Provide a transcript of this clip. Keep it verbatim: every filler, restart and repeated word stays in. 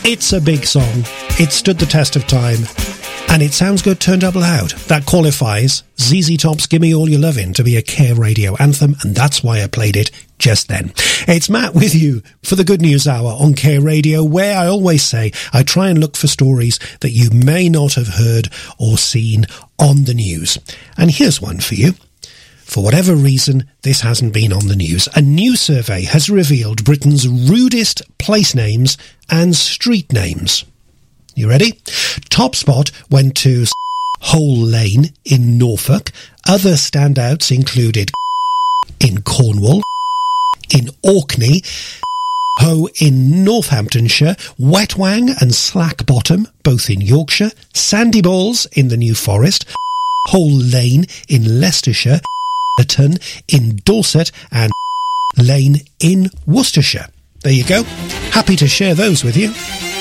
It's a big song. It stood the test of time. And it sounds good turned up loud. That qualifies Z Z Top's Gimme All Your Lovin' to be a Care Radio anthem, and that's why I played it just then. It's Matt with you for the Good News Hour on Care Radio, where I always say I try and look for stories that you may not have heard or seen on the news. And here's one for you. For whatever reason, this hasn't been on the news. A new survey has revealed Britain's rudest place names and street names. You ready? Top spot went to Hole Lane in Norfolk. Other standouts included in Cornwall, in Orkney, Ho in Northamptonshire, Wetwang and Slack Bottom, both in Yorkshire, Sandy Balls in the New Forest, Hole Lane in Leicestershire, Atton in Dorset, and Lane in Worcestershire. There you go. Happy to share those with you.